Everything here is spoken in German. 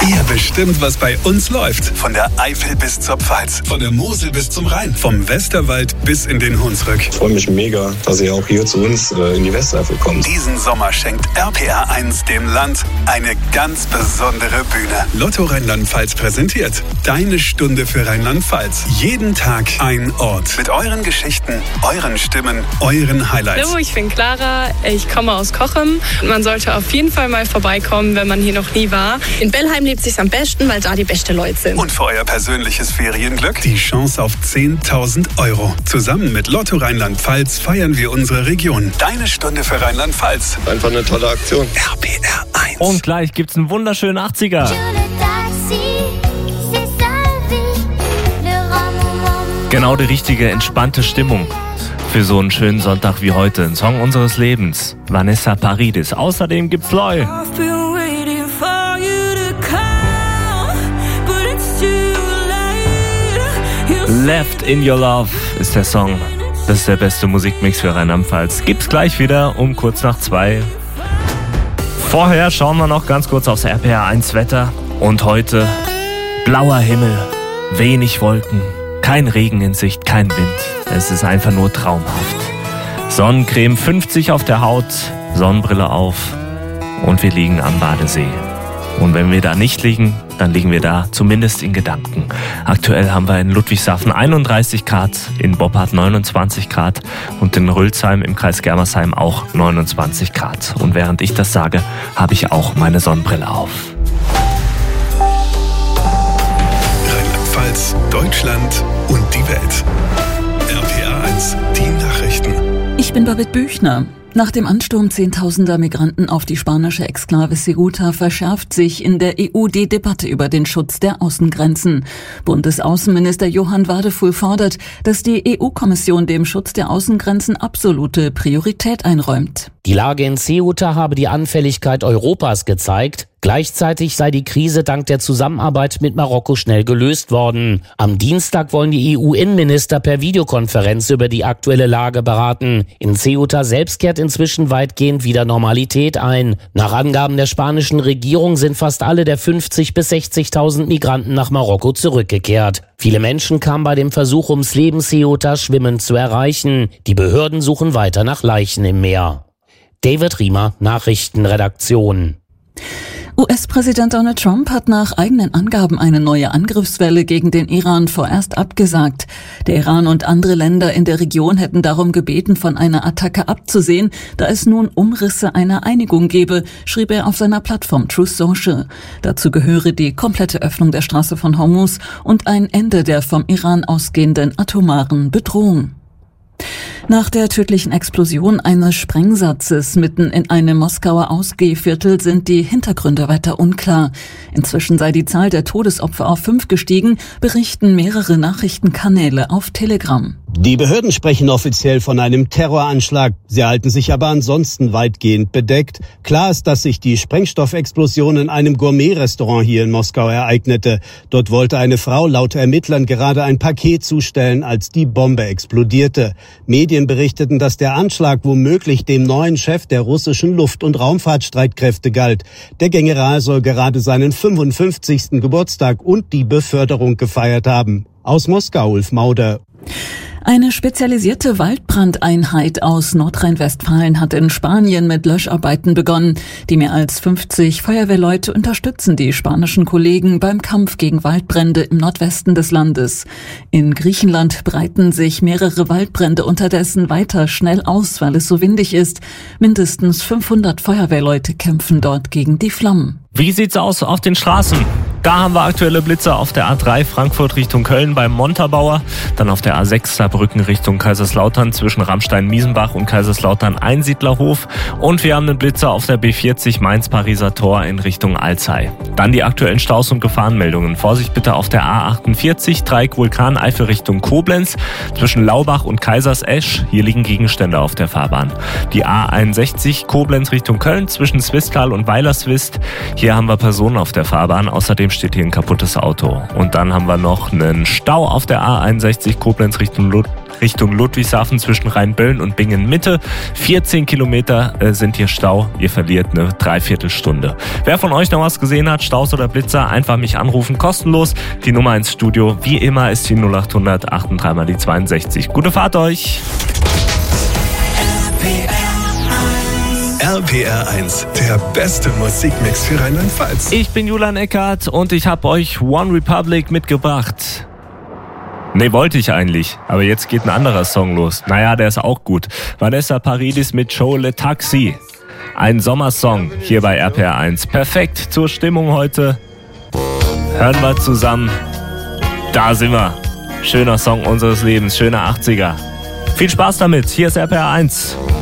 Ihr bestimmt, was bei uns läuft. Von der Eifel bis zur Pfalz, von der Mosel bis zum Rhein, vom Westerwald bis in den Hunsrück. Ich freue mich mega, dass ihr auch hier zu uns in die Westeifel kommt. Diesen Sommer schenkt RPR1 dem Land eine ganz besondere Bühne. Lotto Rheinland-Pfalz präsentiert Deine Stunde für Rheinland-Pfalz. Jeden Tag ein Ort. Mit euren Geschichten, euren Stimmen, euren Highlights. Hallo, ich bin Clara, ich komme aus Cochem. Man sollte auf jeden Fall mal vorbeikommen, wenn man hier noch nie war. In Bellheim lebt sich's am besten, weil da die besten Leute sind. Und für euer persönliches Ferienglück die Chance auf 10.000 €. Zusammen mit Lotto Rheinland-Pfalz feiern wir unsere Region. Deine Stunde für Rheinland-Pfalz. Einfach eine tolle Aktion. RPR1. Und gleich gibt's einen wunderschönen 80er. Genau die richtige entspannte Stimmung für so einen schönen Sonntag wie heute. Ein Song unseres Lebens. Vanessa Paradis. Außerdem gibt's Loy. Left in Your Love ist der Song. Das ist der beste Musikmix für Rheinland-Pfalz. Gibt's gleich wieder um kurz nach 2. Vorher schauen wir noch ganz kurz aufs RPR1 Wetter. Und heute blauer Himmel, wenig Wolken, kein Regen in Sicht, kein Wind. Es ist einfach nur traumhaft. Sonnencreme 50 auf der Haut, Sonnenbrille auf und wir liegen am Badesee. Und wenn wir da nicht liegen, dann liegen wir da zumindest in Gedanken. Aktuell haben wir in Ludwigshafen 31 Grad, in Boppard 29 Grad und in Rülsheim im Kreis Germersheim auch 29 Grad. Und während ich das sage, habe ich auch meine Sonnenbrille auf. Rheinland-Pfalz, Deutschland und die Welt. RPR1, die Nachrichten. Ich bin Babette Büchner. Nach dem Ansturm zehntausender Migranten auf die spanische Exklave Ceuta verschärft sich in der EU die Debatte über den Schutz der Außengrenzen. Bundesaußenminister Johann Wadefuhl fordert, dass die EU-Kommission dem Schutz der Außengrenzen absolute Priorität einräumt. Die Lage in Ceuta habe die Anfälligkeit Europas gezeigt. Gleichzeitig sei die Krise dank der Zusammenarbeit mit Marokko schnell gelöst worden. Am Dienstag wollen die EU-Innenminister per Videokonferenz über die aktuelle Lage beraten. In Ceuta selbst kehrt inzwischen weitgehend wieder Normalität ein. Nach Angaben der spanischen Regierung sind fast alle der 50.000 bis 60.000 Migranten nach Marokko zurückgekehrt. Viele Menschen kamen bei dem Versuch ums Leben, Ceuta schwimmend zu erreichen. Die Behörden suchen weiter nach Leichen im Meer. David Riemer, Nachrichtenredaktion. US-Präsident Donald Trump hat nach eigenen Angaben eine neue Angriffswelle gegen den Iran vorerst abgesagt. Der Iran und andere Länder in der Region hätten darum gebeten, von einer Attacke abzusehen, da es nun Umrisse einer Einigung gebe, schrieb er auf seiner Plattform Truth Social. Dazu gehöre die komplette Öffnung der Straße von Hormuz und ein Ende der vom Iran ausgehenden atomaren Bedrohung. Nach der tödlichen Explosion eines Sprengsatzes mitten in einem Moskauer Ausgehviertel sind die Hintergründe weiter unklar. Inzwischen sei die Zahl der Todesopfer auf 5 gestiegen, berichten mehrere Nachrichtenkanäle auf Telegram. Die Behörden sprechen offiziell von einem Terroranschlag. Sie halten sich aber ansonsten weitgehend bedeckt. Klar ist, dass sich die Sprengstoffexplosion in einem Gourmet-Restaurant hier in Moskau ereignete. Dort wollte eine Frau laut Ermittlern gerade ein Paket zustellen, als die Bombe explodierte. Medien berichteten, dass der Anschlag womöglich dem neuen Chef der russischen Luft- und Raumfahrtstreitkräfte galt. Der General soll gerade seinen 55. Geburtstag und die Beförderung gefeiert haben. Aus Moskau, Ulf Mauder. Eine spezialisierte Waldbrandeinheit aus Nordrhein-Westfalen hat in Spanien mit Löscharbeiten begonnen. Die mehr als 50 Feuerwehrleute unterstützen die spanischen Kollegen beim Kampf gegen Waldbrände im Nordwesten des Landes. In Griechenland breiten sich mehrere Waldbrände unterdessen weiter schnell aus, weil es so windig ist. Mindestens 500 Feuerwehrleute kämpfen dort gegen die Flammen. Wie sieht's aus auf den Straßen? Da haben wir aktuelle Blitzer auf der A3 Frankfurt Richtung Köln beim Montabaur, dann auf der A6 Saarbrücken Richtung Kaiserslautern zwischen Ramstein-Miesenbach und Kaiserslautern-Einsiedlerhof und wir haben einen Blitzer auf der B40 Mainz-Pariser Tor in Richtung Alzey. Dann die aktuellen Staus- und Gefahrenmeldungen. Vorsicht bitte auf der A48 Dreieck Vulkaneifel Richtung Koblenz zwischen Laubach und Kaisersesch. Hier liegen Gegenstände auf der Fahrbahn. Die A61 Koblenz Richtung Köln zwischen Swisttal und Weilerswist. Hier haben wir Personen auf der Fahrbahn. Außerdem steht hier ein kaputtes Auto. Und dann haben wir noch einen Stau auf der A61 Koblenz Richtung Ludwigshafen zwischen Rheinböllen und Bingen Mitte. 14 Kilometer sind hier Stau. Ihr verliert eine Dreiviertelstunde. Wer von euch noch was gesehen hat, Staus oder Blitzer, einfach mich anrufen, kostenlos. Die Nummer ins Studio, wie immer, ist die 0800 83 mal die 62. Gute Fahrt euch! RPR 1, der beste Musikmix für Rheinland-Pfalz. Ich bin Julian Eckert und ich habe euch One Republic mitgebracht. Nee, wollte ich eigentlich, aber jetzt geht ein anderer Song los. Naja, der ist auch gut. Vanessa Paradis mit Show Le Taxi. Ein Sommersong hier bei RPR 1. Perfekt zur Stimmung heute. Hören wir zusammen. Da sind wir. Schöner Song unseres Lebens, schöner 80er. Viel Spaß damit. Hier ist RPR 1.